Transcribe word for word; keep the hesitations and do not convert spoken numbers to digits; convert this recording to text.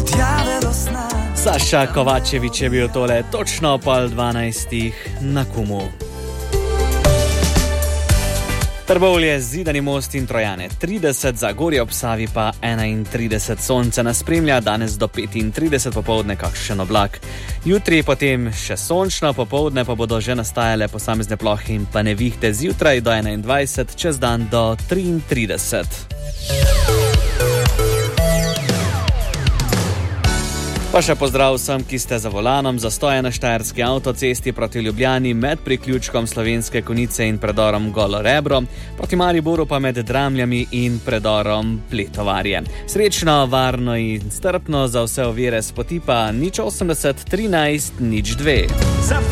Saša Kovačevič je bil tole točno pol dvanajstih na Kumu. Trbovlje, Zidani most in Trojane trideset, Zagorje ob Savi pa enaintrideset. Sonce nas spremlja danes do petintrideset, popoldne kakšen oblak. Jutri potem še sončno, popoldne pa bodo že nastajale posamezne plohe in pa nevihte, zjutraj do enaindvajset, čez dan do triintrideset. Pa še pozdrav vsem, ki ste za volanom. Zastoje na štajerski avtocesti proti Ljubljani med priključkom Slovenske Konjice in predorom Golo Rebro, proti Mariboru pa med Dramljami in predorom Pletovarje. Srečno, varno in strpno, za vse ovire s poti pa nič osemdeset trinajst nič dve.